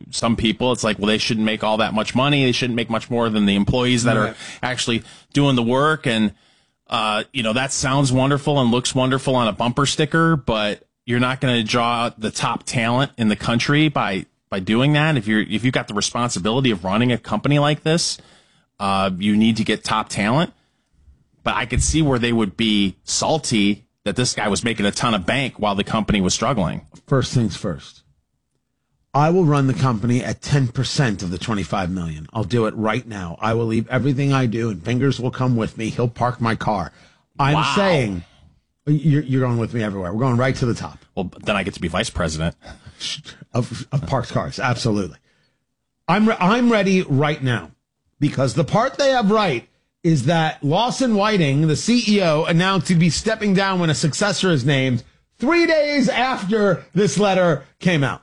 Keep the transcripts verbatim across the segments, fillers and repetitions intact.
some people, it's like, well, they shouldn't make all that much money. They shouldn't make much more than the employees that right. are actually doing the work. And, uh, you know, that sounds wonderful and looks wonderful on a bumper sticker, but you're not going to draw out the top talent in the country by, by doing that. If you're, if you've got the responsibility of running a company like this, uh, you need to get top talent. But I could see where they would be salty that this guy was making a ton of bank while the company was struggling. First things first. I will run the company at ten percent of the twenty-five million dollars. I'll do it right now. I will leave everything I do, and Fingers will come with me. He'll park my car. I'm wow. saying you're, you're going with me everywhere. We're going right to the top. Well, then I get to be vice president of, of parked cars. Absolutely. I'm re- I'm ready right now, because the part they have right is that Lawson Whiting, the C E O, announced he'd be stepping down when a successor is named three days after this letter came out.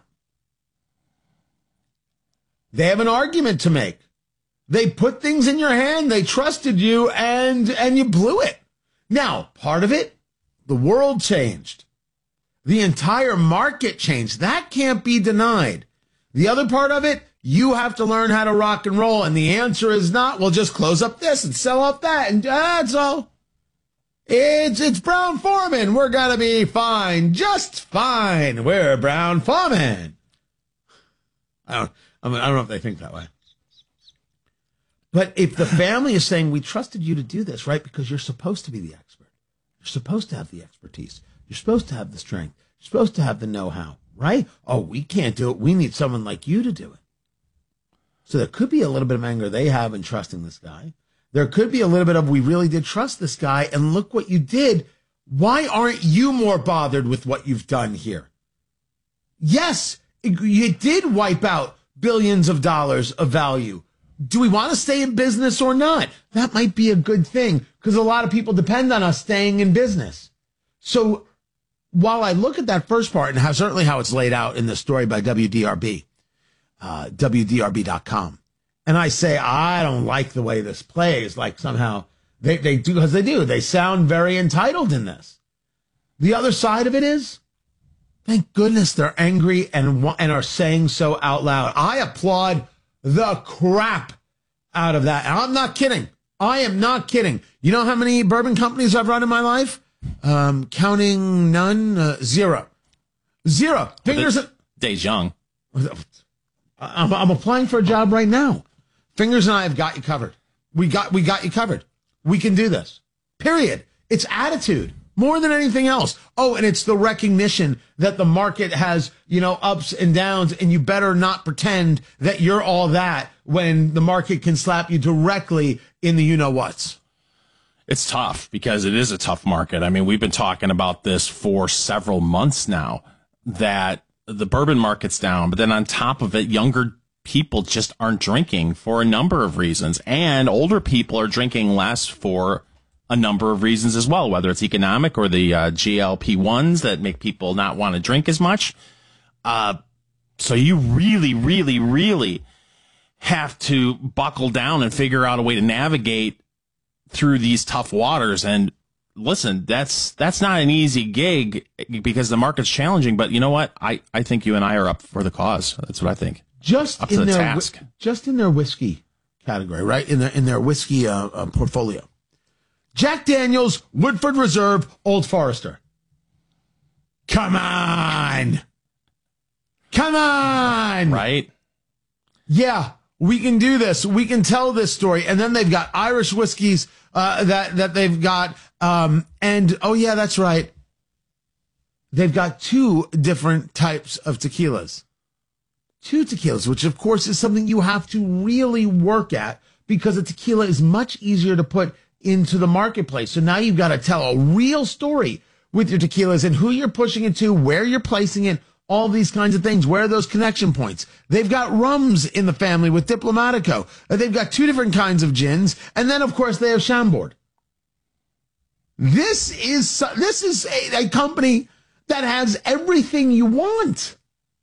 They have an argument to make. They put things in your hand. They trusted you, and and you blew it. Now, part of it, the world changed. The entire market changed. That can't be denied. The other part of it, you have to learn how to rock and roll. And the answer is not, well, just close up this and sell off that. And that's all. It's, it's Brown Foreman. We're going to be fine. Just fine. We're Brown Foreman. I don't, I, mean, I don't know if they think that way. But if the family is saying, we trusted you to do this, right? Because you're supposed to be the expert. You're supposed to have the expertise. You're supposed to have the strength. You're supposed to have the know-how, right? Oh, we can't do it. We need someone like you to do it. So there could be a little bit of anger they have in trusting this guy. There could be a little bit of, we really did trust this guy, and look what you did. Why aren't you more bothered with what you've done here? Yes, it, you did wipe out billions of dollars of value. Do we want to stay in business or not? That might be a good thing, because a lot of people depend on us staying in business. So while I look at that first part, and how, certainly how it's laid out in the story by W D R B, uh, W D R B dot com, and I say, I don't like the way this plays, like somehow they, they do, because they do. They sound very entitled in this. The other side of it is, thank goodness they're angry and, and are saying so out loud. I applaud the crap out of that. And I'm not kidding. I am not kidding. You know how many bourbon companies I've run in my life? Um, counting none, uh, zero. Zero. Fingers. Well, Days young. I'm, I'm applying for a job right now. Fingers and I have got you covered. We got, we got you covered. We can do this. Period. It's attitude more than anything else. Oh, and it's the recognition that the market has, you know, ups and downs, and you better not pretend that you're all that when the market can slap you directly in the you-know-whats. It's tough because it is a tough market. I mean, we've been talking about this for several months now, that the bourbon market's down, but then on top of it, younger people just aren't drinking for a number of reasons, and older people are drinking less for a number of reasons as well, whether it's economic or the uh, G L P ones that make people not want to drink as much. Uh, so you really, really, really have to buckle down and figure out a way to navigate through these tough waters. And listen, that's that's not an easy gig because the market's challenging. But you know what? I, I think you and I are up for the cause. That's what I think. Just up in to the their task. Just in their whiskey category, right? In their in their whiskey uh, uh, portfolio. Jack Daniels, Woodford Reserve, Old Forester. Come on. Come on. Right? Yeah, we can do this. We can tell this story. And then they've got Irish whiskeys uh, that, that they've got. Um, and, oh, yeah, that's right. They've got two different types of tequilas. Two tequilas, which, of course, is something you have to really work at because a tequila is much easier to put into the marketplace. So now you've got to tell a real story with your tequilas and who you're pushing it to, where you're placing it, all these kinds of things. Where are those connection points? They've got rums in the family with Diplomatico. They've got two different kinds of gins. And then, of course, they have Chambord. This is, this is a, a company that has everything you want.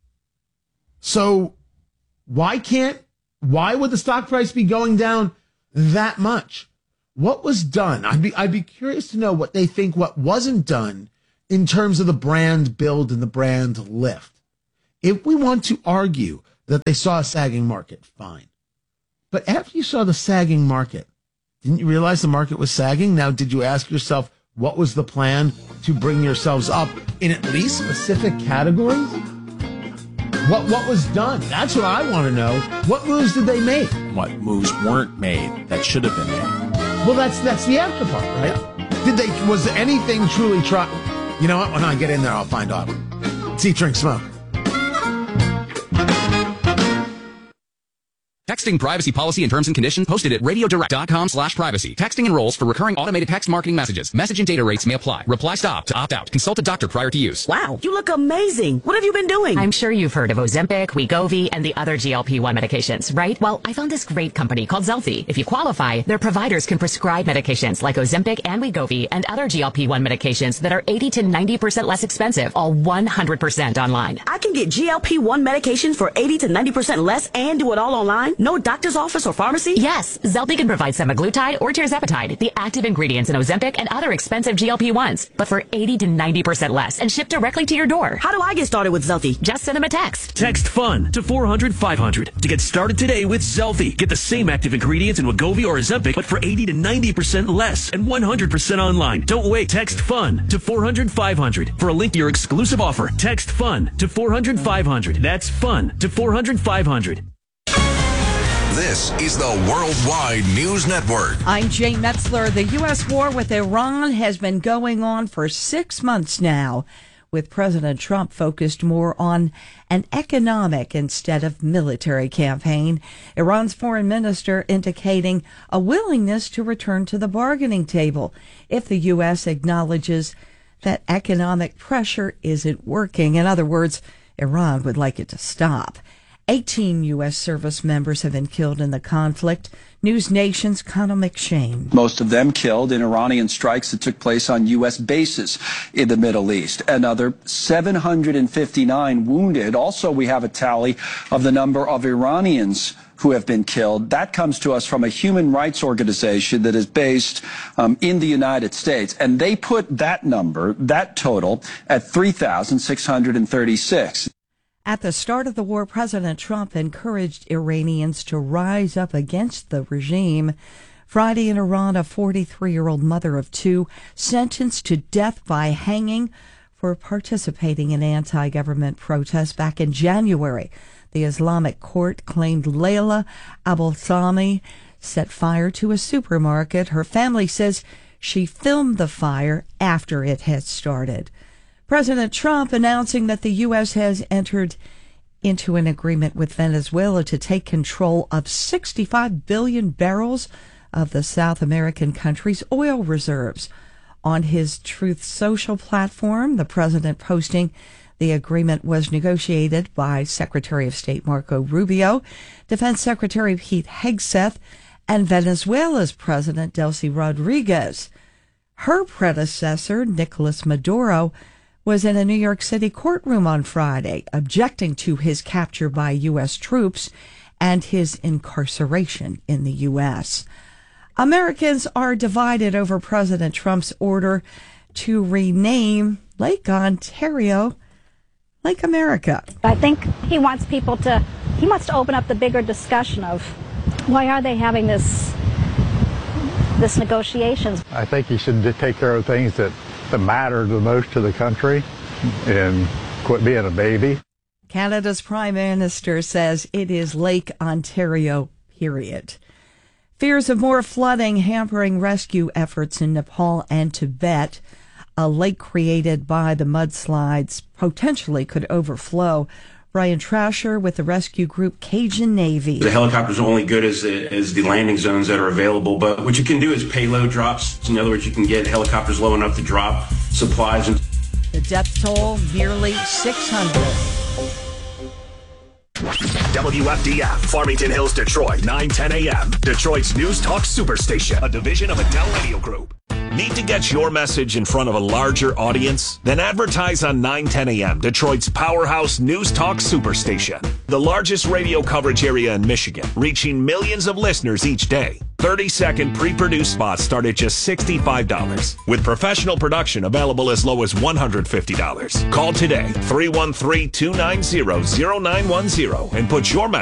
So why can't, why would the stock price be going down that much? What was done? I'd be, I'd be curious to know what they think, what wasn't done in terms of the brand build and the brand lift. If we want to argue that they saw a sagging market. Fine. But after you saw the sagging market, didn't you realize the market was sagging? Now, did you ask yourself, what was the plan to bring yourselves up in at least specific categories? What what was done? That's what I want to know. What moves did they make? What moves weren't made that should have been made? Well, that's that's the after part, right? Did they? Was anything truly tried? You know what? When I get in there, I'll find out. Let's eat, drink, smoke. Texting privacy policy and terms and conditions posted at radiodirect.com slash privacy. Texting enrolls for recurring automated text marketing messages. Message and data rates may apply. Reply stop to opt out. Consult a doctor prior to use. Wow, you look amazing. What have you been doing? I'm sure you've heard of Ozempic, Wegovy, and the other G L P one medications, right? Well, I found this great company called Zelfie. If you qualify, their providers can prescribe medications like Ozempic and Wegovy and other G L P one medications that are eighty to ninety percent less expensive, all one hundred percent online. I can get G L P one medications for eighty to ninety percent less and do it all online? No doctor's office or pharmacy? Yes, Zelfie can provide semaglutide or tirzepatide, the active ingredients in Ozempic and other expensive G L P ones, but for eighty to ninety percent less and shipped directly to your door. How do I get started with Zelfie? Just send them a text. Text FUN to four hundred five hundred to get started today with Zelfie. Get the same active ingredients in Wegovy or Ozempic, but for eighty to ninety percent less and one hundred percent online. Don't wait. Text FUN to four hundred five hundred for a link to your exclusive offer. Text FUN to four hundred five hundred. That's FUN to four hundred five hundred. This is the Worldwide News Network. I'm Jane Metzler. The U S war with Iran has been going on for six months now, with President Trump focused more on an economic instead of military campaign. Iran's foreign minister indicating a willingness to return to the bargaining table if the U S acknowledges that economic pressure isn't working. In other words, Iran would like it to stop. eighteen U S service members have been killed in the conflict. News Nation's Connell McShane. Most of them killed in Iranian strikes that took place on U S bases in the Middle East. Another seven hundred fifty-nine wounded. Also, we have a tally of the number of Iranians who have been killed. That comes to us from a human rights organization that is based um, in the United States. And they put that number, that total, at three thousand six hundred thirty-six. At the start of the war, President Trump encouraged Iranians to rise up against the regime. Friday in Iran, a forty-three-year-old mother of two sentenced to death by hanging for participating in anti-government protests back in January. The Islamic court claimed Layla Abolsami set fire to a supermarket. Her family says she filmed the fire after it had started. President Trump announcing that the U S has entered into an agreement with Venezuela to take control of sixty-five billion barrels of the South American country's oil reserves. On his Truth Social platform, the president posting the agreement was negotiated by Secretary of State Marco Rubio, Defense Secretary Pete Hegseth, and Venezuela's President Delcy Rodriguez. Her predecessor, Nicolas Maduro, was in a New York City courtroom on Friday, objecting to his capture by U S troops and his incarceration in the U S. Americans are divided over President Trump's order to rename Lake Ontario Lake America. I think he wants people to, he wants to open up the bigger discussion of why are they having this, this negotiations. I think he should take care of things that that matter the most to the country and quit being a baby. Canada's Prime Minister says it is Lake Ontario, period. Fears of more flooding hampering rescue efforts in Nepal and Tibet. A lake created by the mudslides potentially could overflow. Brian Trasher with the rescue group Cajun Navy. The helicopters are only good as the, as the landing zones that are available, but what you can do is payload drops. In other words, you can get helicopters low enough to drop supplies. And the death toll, nearly six hundred. W F D F, Farmington Hills, Detroit, nine ten a.m. Detroit's News Talk Superstation, a division of Adele Radio Group. Need to get your message in front of a larger audience? Then advertise on nine ten a.m., Detroit's powerhouse News Talk Superstation, the largest radio coverage area in Michigan, reaching millions of listeners each day. thirty-second pre-produced spots start at just sixty-five dollars. With professional production available as low as one hundred fifty dollars. Call today, three one three, two nine zero, zero nine one zero, and put your message